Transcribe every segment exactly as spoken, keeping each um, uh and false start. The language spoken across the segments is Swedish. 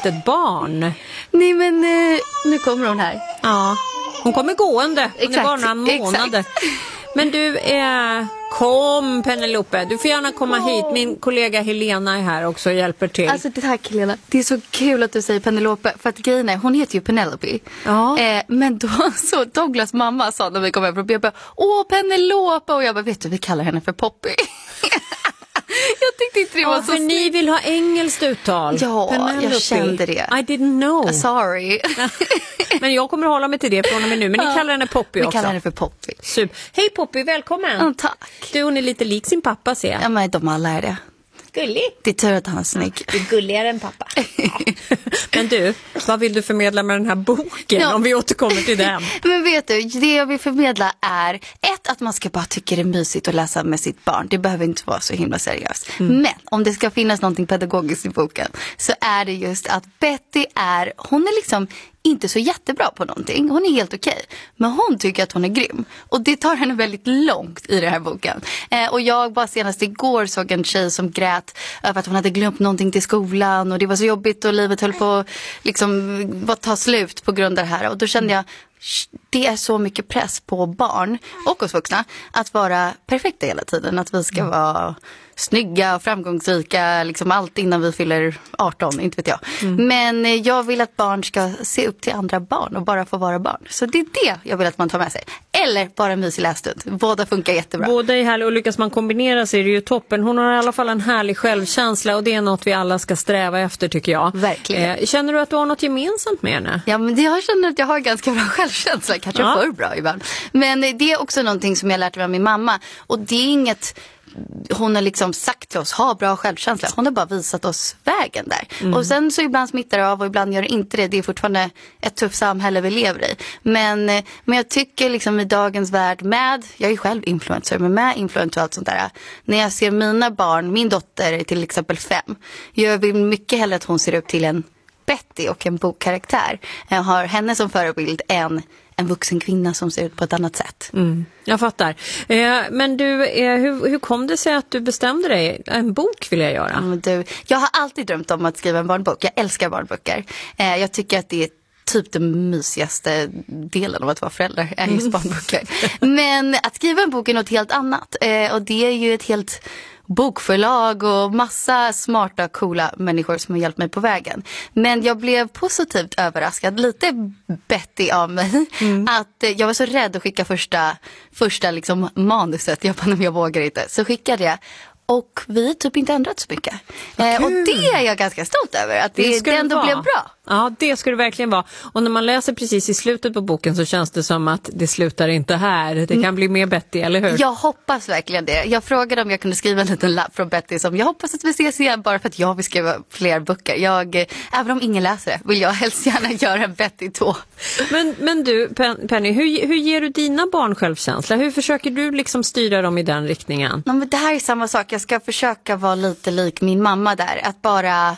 litet barn. Nej, men eh, nu kommer hon här. Ja, hon kommer gående. Hon Exakt, är bara några månader. exakt. Men du, eh, kom Penelope. Du får gärna komma hit. Min kollega Helena är här också och hjälper till. Alltså det här Helena, det är så kul att du säger Penelope. För att grejen är, hon heter ju Penelope. Ja. Eh, men då så Douglas mamma sa när vi kom över på B B, åh Penelope. Och jag bara, vet du, vi kallar henne för Poppy. Jag tyckte inte det var Ja, så för ni vill ha engelskt uttal. Ja, Penelope. jag kände det. I didn't know. Sorry. Men jag kommer hålla mig till det från och med nu. Men ni kallar henne Poppy Vi också. kallar henne för Poppy. Super. Hej Poppy, välkommen. Ja, tack. Du, hon är lite lik sin pappa, ser jag. Ja, men de alla är det. Gullig. Det är tur att han är snygg. Du är gulligare än pappa. Men du, vad vill du förmedla med den här boken, Ja. om vi återkommer till den? Men vet du, det jag vill förmedla är ett, att man ska bara tycka det är mysigt att läsa med sitt barn. Det behöver inte vara så himla seriöst. Mm. Men om det ska finnas någonting pedagogiskt i boken så är det just att Betty är, hon är liksom inte så jättebra på någonting. Hon är helt okej. Men hon tycker att hon är grym. Och det tar henne väldigt långt i den här boken. Eh, och jag bara senast igår såg en tjej som grät över att hon hade glömt någonting till skolan. Och det var så jobbigt och livet höll på att liksom, bara ta slut på grund av det här. Och då kände jag, det är så mycket press på barn och oss vuxna att vara perfekta hela tiden. Att vi ska mm. vara snygga och framgångsrika, liksom allt innan vi fyller arton, inte vet jag. Mm. Men jag vill att barn ska se upp till andra barn och bara få vara barn. Så det är det jag vill att man tar med sig. Eller bara en mysig lässtund. Båda funkar jättebra. Båda är härliga och lyckas man kombinera så är det ju toppen. Hon har i alla fall en härlig självkänsla och det är något vi alla ska sträva efter, tycker jag. Verkligen. Eh, känner du att du har något gemensamt med henne? Ja, men det, jag känner att jag har ganska bra självkänsla. Kanske ja. för bra ibland. Men det är också någonting som jag lärt mig av min mamma. Och det är inget hon har liksom sagt till oss, ha bra självkänsla. Hon har bara visat oss vägen där. Mm. Och sen så ibland smittar det av och ibland gör det inte det. Det är fortfarande ett tufft samhälle vi lever i. Men, men jag tycker liksom i dagens värld med, jag är själv influencer, men med influencer och allt sånt där. När jag ser mina barn, min dotter är till exempel fem. Jag vill mycket hellre att hon ser upp till en Betty och en bokkaraktär. Jag har henne som förebild än en vuxen kvinna som ser ut på ett annat sätt. Mm, jag fattar. Eh, men du, eh, hur, hur kom det sig att du bestämde dig? En bok vill jag göra. Ja, men du, jag har alltid drömt om att skriva en barnbok. Jag älskar barnböcker. Eh, jag tycker att det är typ den mysigaste delen av att vara förälder är just barnböcker. Men att skriva en bok är något helt annat. Eh, och det är ju ett helt bokförlag och massa smarta, coola människor som har hjälpt mig på vägen. Men jag blev positivt överraskad, lite Betty av mig, mm. att jag var så rädd att skicka första, första liksom manuset. Jag bara, jag vågar inte. Så skickade jag. Och vi har typ inte ändrat så mycket. Eh, och det är jag ganska stolt över. Att det, det, det ändå blev bra. Ja, det skulle det verkligen vara. Och när man läser precis i slutet på boken så känns det som att det slutar inte här. Det kan mm. bli mer Betty, eller hur? Jag hoppas verkligen det. Jag frågade om jag kunde skriva en liten lapp från Betty som jag hoppas att vi ses igen bara för att jag vill skriva fler böcker. Jag, eh, även om ingen läser det vill jag helst gärna göra en Betty två. Men, men du, Pen- Penny, hur, hur ger du dina barn självkänsla? Hur försöker du liksom styra dem i den riktningen? Ja, men det här är samma sak. Jag ska försöka vara lite lik min mamma där. Att bara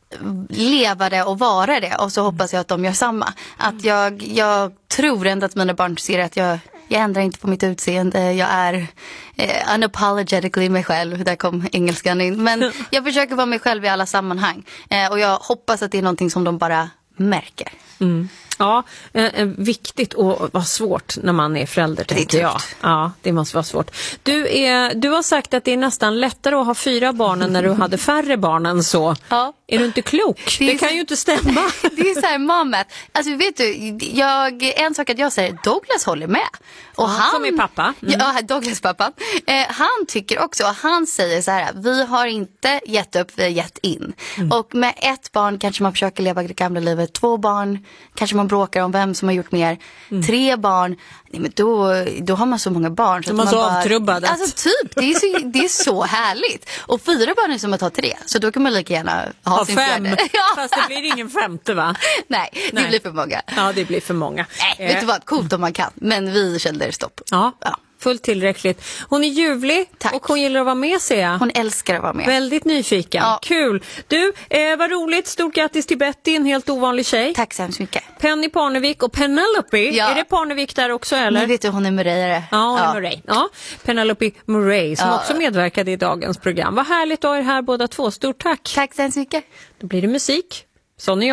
leva det och vara det. Och så hoppas jag att de gör samma. Att jag, jag tror ändå att mina barn ser att jag, jag ändrar inte på mitt utseende. Jag är eh, unapologetically mig själv. Där kom engelskan in. Men jag försöker vara mig själv i alla sammanhang. Eh, och jag hoppas att det är någonting som de bara märker. Mm. Ja, eh, viktigt och vad svårt när man är förälder, tänker jag. Ja, det måste vara svårt. Du, är, du har sagt att det är nästan lättare att ha fyra barn än när du hade färre barn än så. Ja. Är du inte klok? Det, det kan så, ju inte stämma. Det är så här, mamma. Alltså vet du, jag, en sak att jag säger, Douglas håller med. Och ja, han, som är pappa. Mm. Ja, Douglas pappa. Eh, han tycker också, och han säger så här, vi har inte gett upp, vi har gett in. Mm. Och med ett barn kanske man försöker leva det gamla livet. Två barn, kanske man bråkar om vem som har gjort mer. Mm. Tre barn, nej, men då, då har man så många barn. Så de är så bara, avtrubbade. Alltså typ, det är, så, det är så härligt. Och fyra barn är som att ha tre. Så då kan man lika gärna ha, ha sin fem. fjärde. Fast det blir ingen femte, va? Nej, det Nej. blir för många. Ja, det blir för många. Nej, vet du vad? Coolt om man kan. Men vi kände stopp. Ja, ja. Fullt tillräckligt. Hon är ljuvlig. Tack. Och hon gillar att vara med, ser jag. Hon älskar att vara med. Väldigt nyfiken. Ja. Kul. Du, eh, vad roligt. Stort grattis till Betty, en helt ovanlig tjej. Tack så hemskt mycket. Penny Parnevik och Penelope. Ja. Är det Parnevik där också, eller? Nu vet du, hon är Murrayare. Ja, hon ja. är Murray. Ja, Penelope Murray som ja. också medverkade i dagens program. Vad härligt att ha er här båda två. Stort tack. Tack så hemskt mycket. Då blir det musik. Sån är jag.